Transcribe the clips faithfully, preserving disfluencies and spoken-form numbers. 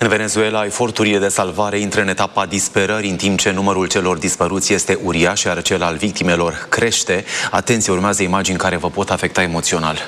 În Venezuela, eforturile de salvare intră în etapa disperării, în timp ce numărul celor dispăruți este uriaș, iar cel al victimelor crește. Atenție, urmează imagini care vă pot afecta emoțional.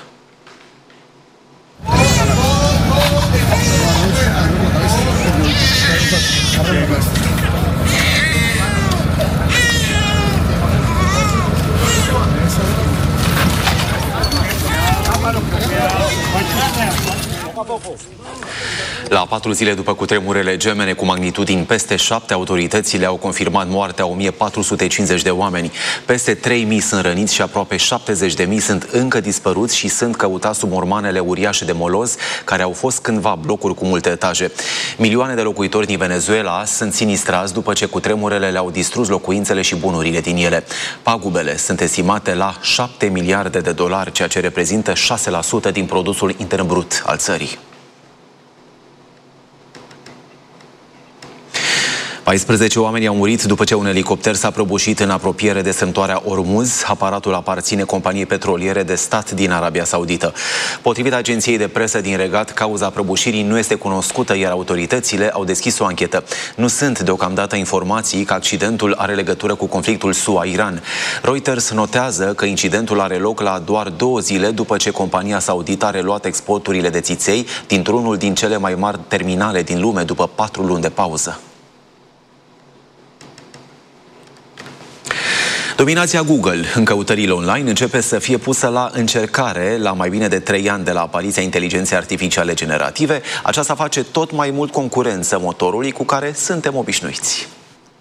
La patru zile după cutremurele gemene cu magnitudini peste șapte, autoritățile au confirmat moartea o mie patru sute cincizeci de oameni. Peste trei mii sunt răniți și aproape șaptezeci de mii sunt încă dispăruți și sunt căutați sub mormanele uriașe de moloz, care au fost cândva blocuri cu multe etaje. Milioane de locuitori din Venezuela sunt sinistrați după ce cutremurele le-au distrus locuințele și bunurile din ele. Pagubele sunt estimate la șapte miliarde de dolari, ceea ce reprezintă șase la sută din produsul intern brut al țării. paisprezece oameni au murit după ce un elicopter s-a prăbușit în apropiere de strâmtoarea Ormuz. Aparatul aparține companiei petroliere de stat din Arabia Saudită. Potrivit agenției de presă din Regat, cauza prăbușirii nu este cunoscută, iar autoritățile au deschis o anchetă. Nu sunt deocamdată informații că accidentul are legătură cu conflictul S U A-Iran. Reuters notează că incidentul are loc la doar două zile după ce compania saudită a reluat exporturile de țiței dintr-unul din cele mai mari terminale din lume după patru luni de pauză. Dominația Google în căutările online începe să fie pusă la încercare la mai bine de trei ani de la apariția inteligenței artificiale generative. Aceasta face tot mai mult concurență motorului cu care suntem obișnuiți.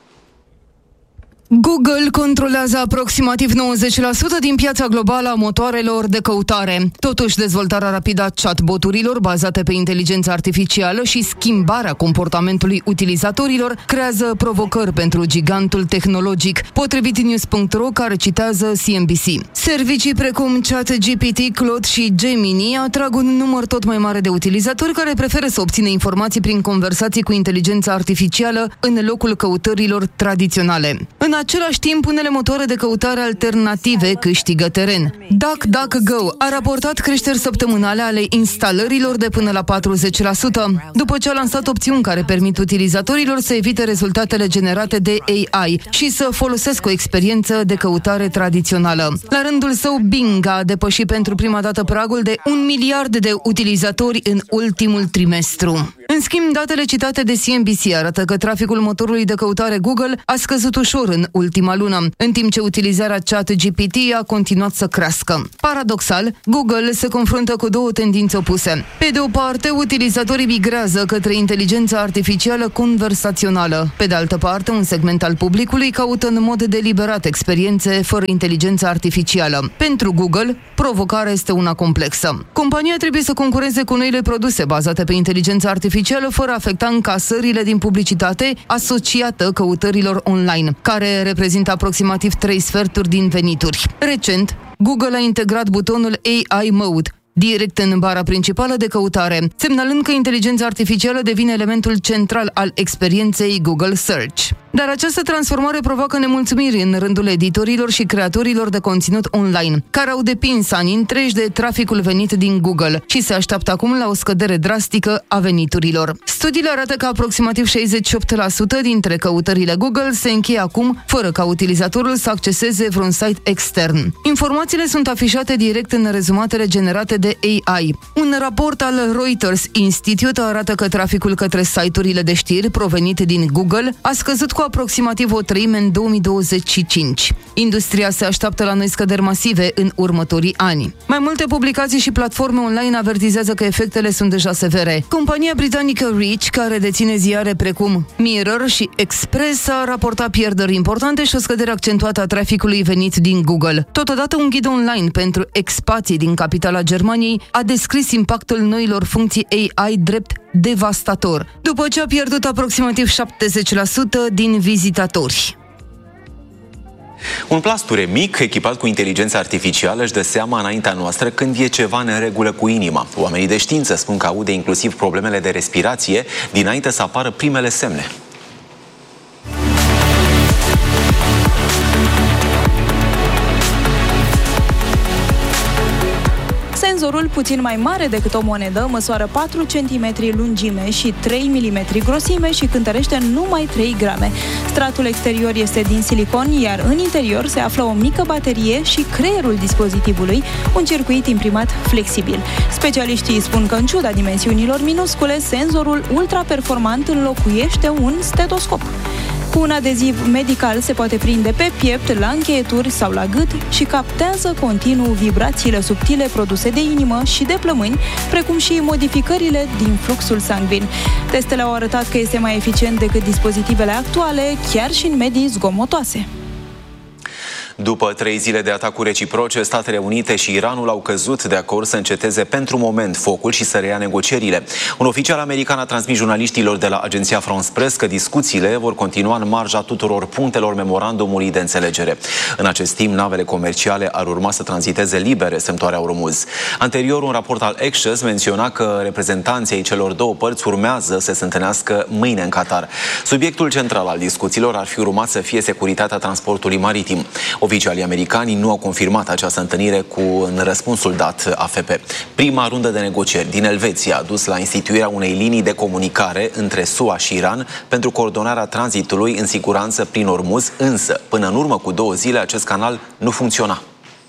Google controlează aproximativ nouăzeci la sută din piața globală a motoarelor de căutare. Totuși, dezvoltarea rapidă a chatboturilor bazate pe inteligență artificială și schimbarea comportamentului utilizatorilor creează provocări pentru gigantul tehnologic, potrivit news punct ro, care citează C N B C. Servicii precum ChatGPT, Claude și Gemini atrag un număr tot mai mare de utilizatori care preferă să obțină informații prin conversații cu inteligența artificială în locul căutărilor tradiționale. În același timp, unele motoare de căutare alternative câștigă teren. DuckDuckGo a raportat creșteri săptămânale ale instalărilor de până la patruzeci la sută, după ce a lansat opțiuni care permit utilizatorilor să evite rezultatele generate de A I și să folosească o experiență de căutare tradițională. La rândul său, Bing a depășit pentru prima dată pragul de un miliard de utilizatori în ultimul trimestru. În schimb, datele citate de C N B C arată că traficul motorului de căutare Google a scăzut ușor în ultima lună, în timp ce utilizarea ChatGPT a continuat să crească. Paradoxal, Google se confruntă cu două tendințe opuse. Pe de o parte, utilizatorii migrează către inteligența artificială conversațională. Pe de altă parte, un segment al publicului caută în mod deliberat experiențe fără inteligență artificială. Pentru Google, provocarea este una complexă. Compania trebuie să concureze cu noile produse bazate pe inteligență artificială fără a afecta încasările din publicitate asociată căutărilor online, care reprezintă aproximativ trei sferturi din venituri. Recent, Google a integrat butonul A I Mode direct în bara principală de căutare, semnalând că inteligența artificială devine elementul central al experienței Google Search. Dar această transformare provoacă nemulțumiri în rândul editorilor și creatorilor de conținut online, care au depins ani întregi de traficul venit din Google și se așteaptă acum la o scădere drastică a veniturilor. Studiile arată că aproximativ șaizeci și opt la sută dintre căutările Google se încheie acum fără ca utilizatorul să acceseze vreun site extern. Informațiile sunt afișate direct în rezumatele generate de A I. Un raport al Reuters Institute arată că traficul către site-urile de știri provenite din Google a scăzut cu aproximativ o treime în două mii douăzeci și cinci. Industria se așteaptă la noi scăderi masive în următorii ani. Mai multe publicații și platforme online avertizează că efectele sunt deja severe. Compania britanică Reach, care deține ziare precum Mirror și Express, a raportat pierderi importante și o scădere accentuată a traficului venit din Google. Totodată, un ghid online pentru expații din capitala Germaniei a descris impactul noilor funcții A I drept devastator, după ce a pierdut aproximativ șaptezeci la sută din vizitatori. Un plasture mic, echipat cu inteligență artificială, își dă seama înaintea noastră când e ceva neregulă cu inima. Oamenii de știință spun că aude inclusiv problemele de respirație dinainte să apară primele semne. Senzorul, puțin mai mare decât o monedă, măsoară patru centimetri lungime și trei milimetri grosime și cântărește numai trei grame. Stratul exterior este din silicon, iar în interior se află o mică baterie și creierul dispozitivului, un circuit imprimat flexibil. Specialiștii spun că, în ciuda dimensiunilor minuscule, senzorul ultraperformant înlocuiește un stetoscop. Cu un adeziv medical se poate prinde pe piept, la încheieturi sau la gât și captează continuu vibrațiile subtile produse de inimă și de plămâni, precum și modificările din fluxul sanguin. Testele au arătat că este mai eficient decât dispozitivele actuale, chiar și în medii zgomotoase. După trei zile de atacuri reciproce, Statele Unite și Iranul au căzut de acord să înceteze pentru moment focul și să reia negocierile. Un oficial american a transmis jurnaliștilor de la agenția France Press că discuțiile vor continua în marja tuturor punctelor memorandumului de înțelegere. În acest timp, navele comerciale ar urma să tranziteze libere semtoarea Ormuz. Anterior, un raport al Axios menționa că reprezentanții celor două părți urmează să se întâlnească mâine în Qatar. Subiectul central al discuțiilor ar fi urmat să fie securitatea transportului maritim. Oficialii americani nu au confirmat această întâlnire cu în răspunsul dat A F P. Prima rundă de negocieri din Elveția a dus la instituirea unei linii de comunicare între S U A și Iran pentru coordonarea tranzitului în siguranță prin Ormuz, însă, până în urmă cu două zile, acest canal nu funcționa.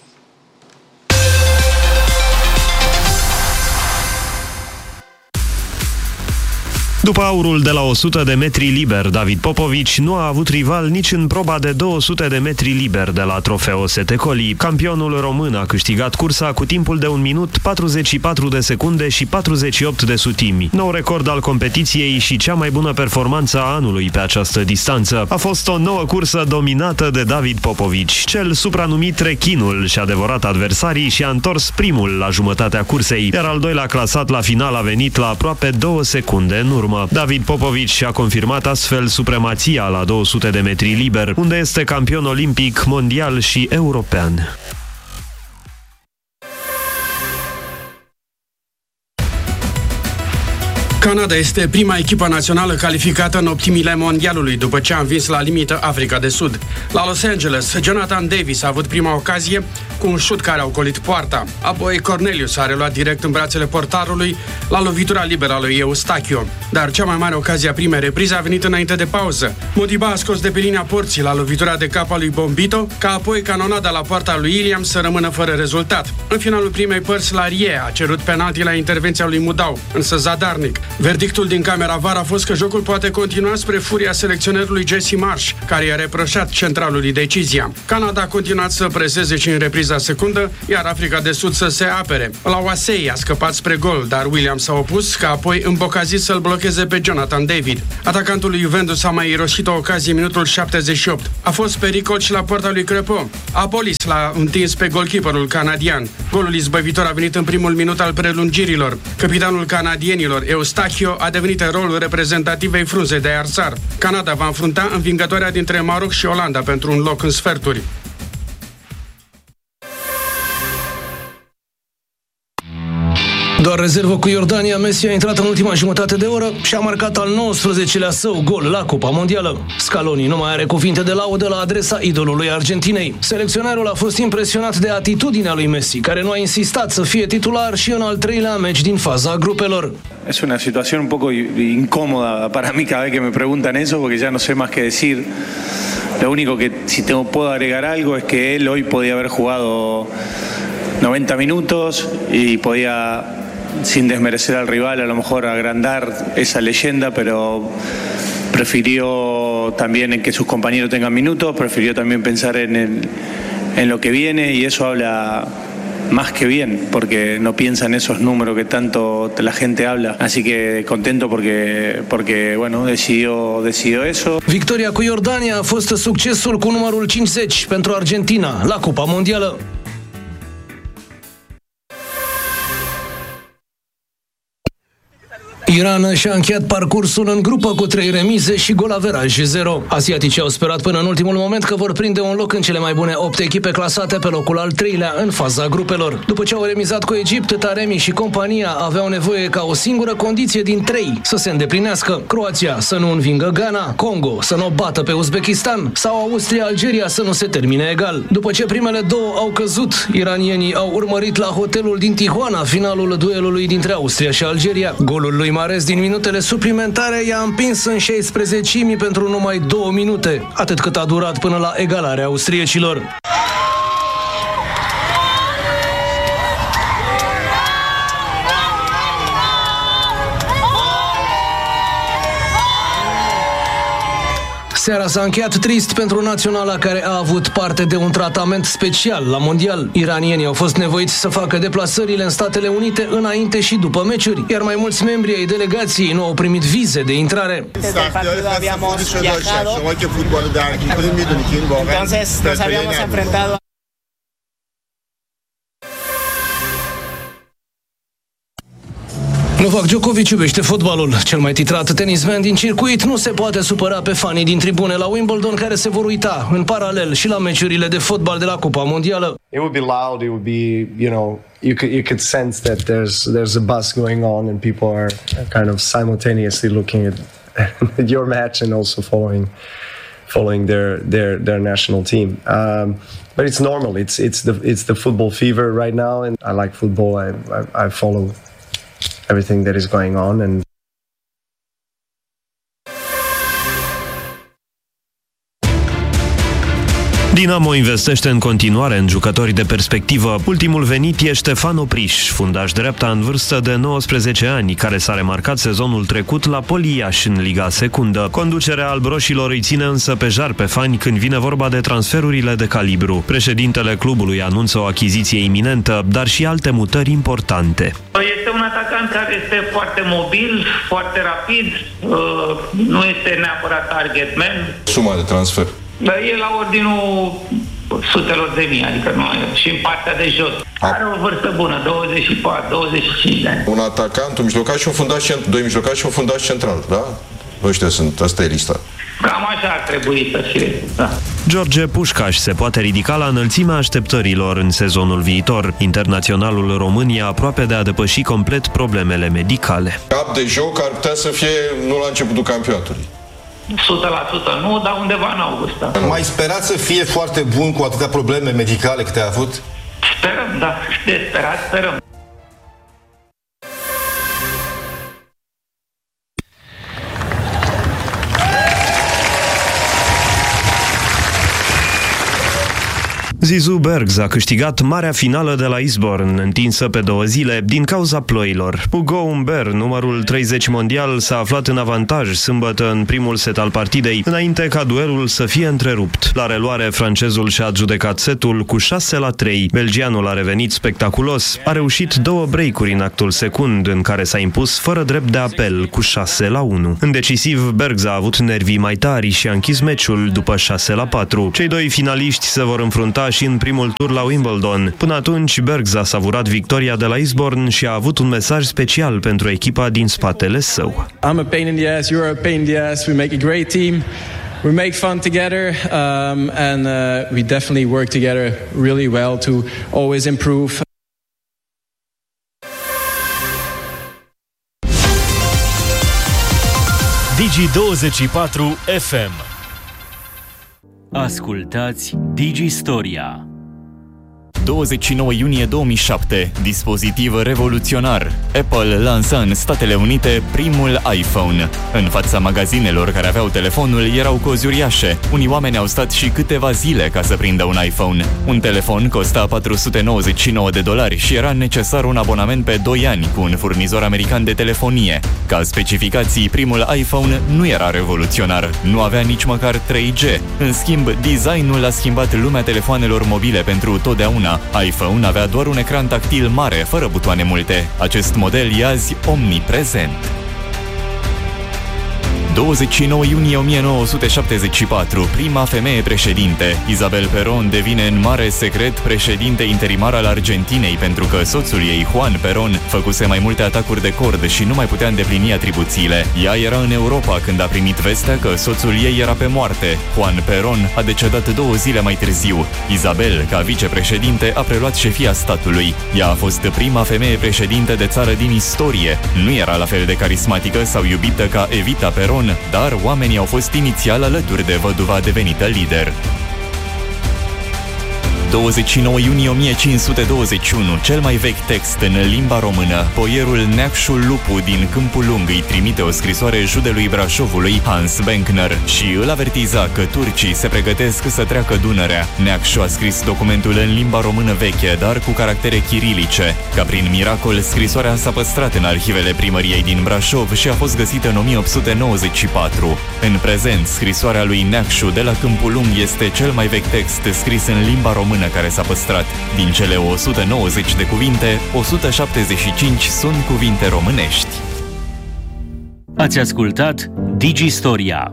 După aurul de la o sută de metri liber, David Popovici nu a avut rival nici în proba de două sute de metri liber de la Trofeo Sete Colli. Campionul român a câștigat cursa cu timpul de un minut, patruzeci și patru de secunde și patruzeci și opt de sutimi. Nou record al competiției și cea mai bună performanță a anului pe această distanță. A fost o nouă cursă dominată de David Popovici. Cel supranumit Rechinul și-a devorat adversarii și a întors primul la jumătatea cursei, iar al doilea clasat la final a venit la aproape două secunde în urmă. David Popovici a confirmat astfel supremația la două sute de metri liber, unde este campion olimpic, mondial și european. Canada este prima echipă națională calificată în optimile mondialului după ce a învins la limită Africa de Sud. La Los Angeles, Jonathan Davis a avut prima ocazie cu un șut care a ocolit poarta. Apoi Cornelius a reluat direct în brațele portarului la lovitura liberă a lui Eustachio. Dar cea mai mare ocazie a primei reprize a venit înainte de pauză. Modiba a scos de pe linia porții la lovitura de cap a lui Bombito, ca apoi canonada la poarta lui Williams să rămână fără rezultat. În finalul primei părți, Larie a cerut penalti la intervenția lui Mudau, însă zadarnic. Verdictul din camera V A R a fost că jocul poate continua spre furia selecționerului Jesse Marsh, care i-a reproșat centralului decizia. Canada a continuat să preseze și în repriza secundă, iar Africa de Sud să se apere. La Oasei a scăpat spre gol, dar Williams s-a opus, ca apoi îmbocazit să-l blocheze pe Jonathan David. Atacantul lui Juventus a mai irosit o ocazie minutul șaptezeci și opt. A fost pericol și la poarta lui Crepeau. Apolis l-a întins pe golkeeperul canadian. Golul izbăvitor a venit în primul minut al prelungirilor. Capitanul canadienilor, Eustachio, a devenit rolul reprezentativei frunze de arsar. Canada va înfrunta învingătoarea dintre Maroc și Olanda pentru un loc în sferturi. Doar rezervă cu Iordania, Messi a intrat în ultima jumătate de oră și a marcat al nouăsprezecelea său gol la Cupa Mondială. Scaloni nu mai are cuvinte de laudă la adresa idolului Argentinei. Selecționerul a fost impresionat de atitudinea lui Messi, care nu a insistat să fie titular și în al treilea meci din faza grupelor. Es una situación un poco incómoda para mí cada vez que me preguntan eso, porque ya no sé más qué decir. Lo único que, si te puedo agregar algo, es que él hoy podía haber jugado noventa minutos y podía, sin desmerecer al rival, a lo mejor agrandar esa leyenda, pero prefirió también en que sus compañeros tengan minutos, prefirió también pensar en, el, en lo que viene, y eso habla más que bien, porque no piensa en esos números que tanto la gente habla. Así que contento porque, porque bueno, decidió, decidió eso. Victoria cu Iordania a fost succesul cu numărul cincizeci pentru Argentina la Cupa Mondială. Iran și-a încheiat parcursul în grupă cu trei remize și golaveraj zero. Asiaticii au sperat până în ultimul moment că vor prinde un loc în cele mai bune opt echipe clasate pe locul al treilea în faza grupelor. După ce au remizat cu Egipt, Taremi și compania aveau nevoie ca o singură condiție din trei să se îndeplinească: Croația să nu învingă Ghana, Congo să nu o bată pe Uzbekistan sau Austria-Algeria să nu se termine egal. După ce primele două au căzut, iranienii au urmărit la hotelul din Tijuana finalul duelului dintre Austria și Algeria. Golul lui Mahrez din minutele suplimentare i-a împins în șaisprezecimi pentru numai două minute, atât cât a durat până la egalarea austriecilor. Seara s-a încheiat trist pentru naționala care a avut parte de un tratament special la mondial. Iranienii au fost nevoiți să facă deplasările în Statele Unite înainte și după meciuri, iar mai mulți membri ai delegației nu au primit vize de intrare. Novak Djokovic iubește fotbalul. Cel mai titrat tenisman din circuit nu se poate supăra pe fanii din tribune la Wimbledon, care se vor uita în paralel și la meciurile de fotbal de la Cupa Mondială. It would be loud, it would be, you know, you could you could sense that there's there's a buzz going on and people are kind of simultaneously looking at, at your match and also following following their their their national team. Um, but it's normal. It's it's the it's the football fever right now, and I like football. I I, I follow everything that is going on. And Dinamo investește în continuare în jucători de perspectivă. Ultimul venit e Ștefan Opriș, fundaș dreapta în vârstă de nouăsprezece ani, care s-a remarcat sezonul trecut la Poliaș în Liga Secundă. Conducerea albroșilor îi ține însă pe jar pe fani când vine vorba de transferurile de calibru. Președintele clubului anunță o achiziție iminentă, dar și alte mutări importante. Este un atacant care este foarte mobil, foarte rapid, nu este neapărat target man. Suma de transfer e la ordinul sutelor de mii, adică nu, și în partea de jos. Are o vârstă bună, douăzeci și patru douăzeci și cinci de ani. Un atacant, un mijlocaș și un fundaș central, doi mijlocași și un fundaș central, da? Ăștia sunt, asta e lista. Cam așa ar trebui să fie, da. George Pușcaș se poate ridica la înălțimea așteptărilor în sezonul viitor. Internaționalul România aproape de a depăși complet problemele medicale. Cap de joc ar putea să fie nu la începutul campionatului. o sută la sută nu, dar undeva în august. Da. Mai sperați să fie foarte bun cu atâtea probleme medicale câte a avut? Sperăm, da. De sperat, sperăm. Zizou Bergs a câștigat marea finală de la Eastbourne, întinsă pe două zile, din cauza ploilor. Hugo Humbert, numărul treizeci mondial, s-a aflat în avantaj sâmbătă în primul set al partidei, înainte ca duelul să fie întrerupt. La reluare, francezul și-a adjudecat setul cu șase la trei. Belgianul a revenit spectaculos, a reușit două break-uri în actul secund, în care s-a impus fără drept de apel cu șase la unu. În decisiv, Bergs a avut nervii mai tari și a închis meciul după șase la patru. Cei doi finaliști se vor înfrunta și în primul tur la Wimbledon. Până atunci, Bergs a savurat victoria de la Eastbourne și a avut un mesaj special pentru echipa din spatele său. I'm a pain in the ass, you're a pain in the ass, we make a great team. We make fun together um, and uh, we definitely work together really well to always improve. Digi douăzeci și patru F M. Ascultați Digi Storia. douăzeci și nouă iunie două mii șapte. Dispozitiv revoluționar. Apple lansa în Statele Unite primul iPhone. În fața magazinelor care aveau telefonul erau cozi uriașe. Unii oameni au stat și câteva zile ca să prindă un iPhone. Un telefon costa patru sute nouăzeci și nouă de dolari și era necesar un abonament pe doi ani cu un furnizor american de telefonie. Ca specificații, primul iPhone nu era revoluționar. Nu avea nici măcar trei G. În schimb, designul a schimbat lumea telefoanelor mobile pentru totdeauna. iPhone avea doar un ecran tactil mare, fără butoane multe. Acest model e azi omniprezent. douăzeci și nouă iunie o mie nouă sute șaptezeci și patru, prima femeie președinte. Isabel Perón devine în mare secret președinte interimar al Argentinei pentru că soțul ei, Juan Perón, făcuse mai multe atacuri de cord și nu mai putea îndeplini atribuțiile. Ea era în Europa când a primit vestea că soțul ei era pe moarte. Juan Perón a decedat două zile mai târziu. Isabel, ca vicepreședinte, a preluat șefia statului. Ea a fost prima femeie președinte de țară din istorie. Nu era la fel de carismatică sau iubită ca Evita Perón, dar oamenii au fost inițial alături de văduva devenită lider. douăzeci și nouă iunie o mie cinci sute douăzeci și unu, cel mai vechi text în limba română, poierul Neacșul Lupu din Câmpul Lung îi trimite o scrisoare judelui Brașovului, Hans Benkner, și îl avertiza că turcii se pregătesc să treacă Dunărea. Neacșu a scris documentul în limba română veche, dar cu caractere chirilice. Ca prin miracol, scrisoarea s-a păstrat în arhivele primăriei din Brașov și a fost găsită în o mie opt sute nouăzeci și patru. În prezent, scrisoarea lui Neacșu de la Câmpul Lung este cel mai vechi text scris în limba română care s-a păstrat. Din cele o sută nouăzeci de cuvinte, o sută șaptezeci și cinci sunt cuvinte românești. Ați ascultat DigiStoria.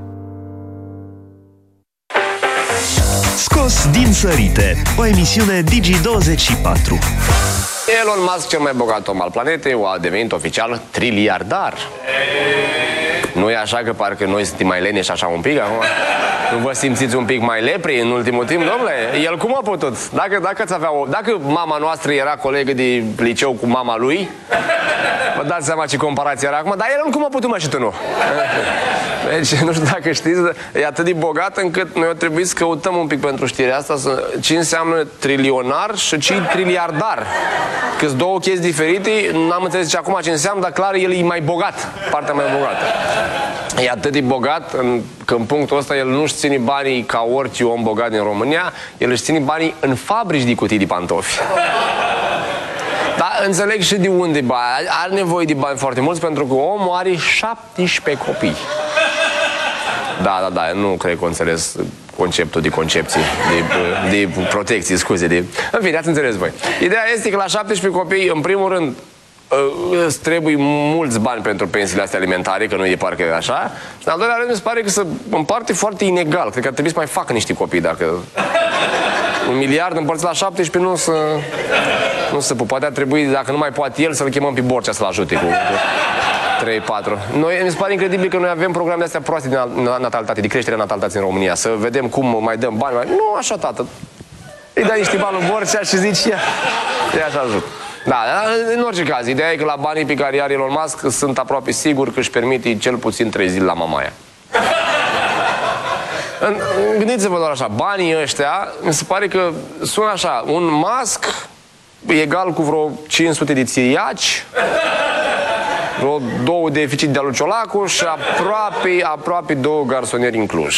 Scos din sărite, o emisiune Digi douăzeci și patru. Elon Musk, cel mai bogat om al planetei, a devenit oficial triliardar. Nu e așa că parcă noi suntem mai leneși așa un pic acum? Nu vă simțiți un pic mai lepri în ultimul timp, domnule? El cum a putut? Dacă, dacă, ați avea o, dacă mama noastră era colegă de liceu cu mama lui, vă dați seama ce comparație era acum, dar el cum a putut, mă, și tu nu? Deci, nu știu dacă știți, e atât de bogat încât noi o trebuie să căutăm un pic pentru știrea asta să, ce înseamnă trilionar și ce triliardar. Că-s două chestii diferite, n-am înțeles ce acum ce înseamnă, dar clar el e mai bogat, partea mai bogată. E atât de bogat în, că în punctul ăsta el nu-și ține banii ca orice om bogat din România, el își ține banii în fabrici de cutii de pantofi. Dar înțeleg și de unde bani. Are nevoie de bani foarte mulți pentru că omul are șaptesprezece copii. Da, da, da, nu cred că o înțeles conceptul de concepție, de, de protecție, scuze, de... În fine, ați înțeles voi. Ideea este că la șaptesprezece copii, în primul rând, îți trebuie mulți bani pentru pensiile astea alimentare, că nu e parcă așa. Și în al doilea rând, mi se pare că se împarte foarte inegal. Cred că ar trebui să mai facă niște copii, dacă... Un miliard împărțit la șaptesprezece nu se... Nu se poate, ar trebui, dacă nu mai poate el, să-l chemăm pe Borcea să-l ajute cu... trei patru. Noi, mi se pare incredibil că noi avem programe astea proaste de natalitate, de creștere natalității în România. Să vedem cum mai dăm bani. Mai... Nu așa, tată. Îi dai niște bani lui Borcea și zici, ia, ia așa ajută. Da, în orice caz, ideea e că la banii pe care are Elon Musk sunt aproape sigur că își permite cel puțin trei zile la mamaia. Gândiți-vă doar așa, banii ăștia, mi se pare că sună așa, un Musk egal cu vreo cinci sute de țiriaci, vreo două deficit de-a lui Ciolacu și aproape, aproape două garsonieri în Cluj.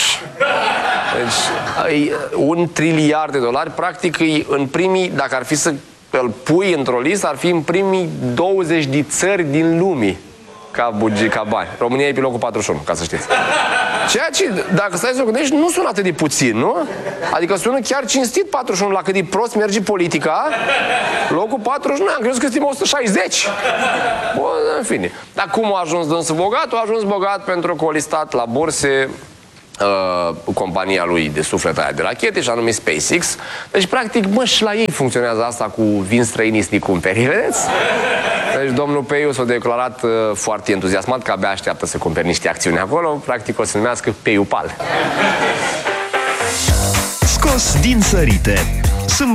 Deci, un triliard de dolari, practic, în primii, dacă ar fi să îl pui într-o listă, ar fi în primii douăzeci de țări din lume ca buget, ca bani. România e pe locul patruzeci și unu, ca să știți. Ceea ce, dacă stai să o gândești, nu sună atât de puțin, nu? Adică sună chiar cinstit patruzeci și unu, la cât de prost merge politica. Locul patruzeci și unu, am crezut că suntem o sută șaizeci. Bun, în fine. Dar cum a ajuns dânsul bogat? A ajuns bogat pentru că a listat la burse Uh, compania lui de suflet aia de rachete, și anume SpaceX. Deci, practic, mă, și la ei funcționează asta cu vin străinii să-i cumperi, vedeți? Deci, domnul Peiu s-a declarat uh, foarte entuziasmat că abia așteaptă să cumperi niște acțiuni acolo. Practic, o să numească Peiu Pal. Scos din sărite.